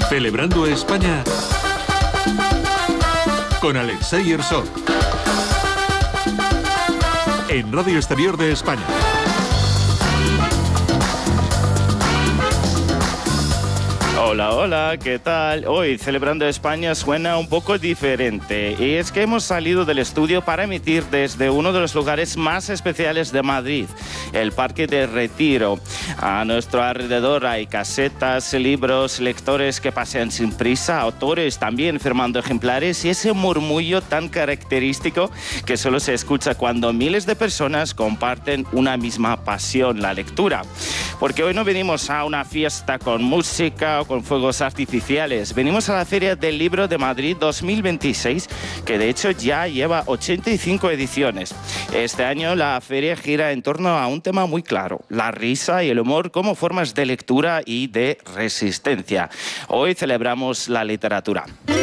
Celebrando España con Alexei Herzog en Radio Exterior de España. Hola, hola, ¿qué tal? Hoy Celebrando España suena un poco diferente y es que hemos salido del estudio para emitir desde uno de los lugares más especiales de Madrid, el Parque de Retiro. A nuestro alrededor hay casetas, libros, lectores que pasean sin prisa, autores también firmando ejemplares y ese murmullo tan característico que solo se escucha cuando miles de personas comparten una misma pasión, la lectura. Porque hoy no venimos a una fiesta con música o con fuegos artificiales. Venimos a la Feria del Libro de Madrid 2026, que de hecho ya lleva 85 ediciones. Este año la feria gira en torno a un tema muy claro, la risa y el humor como formas de lectura y de resistencia. Hoy celebramos la literatura.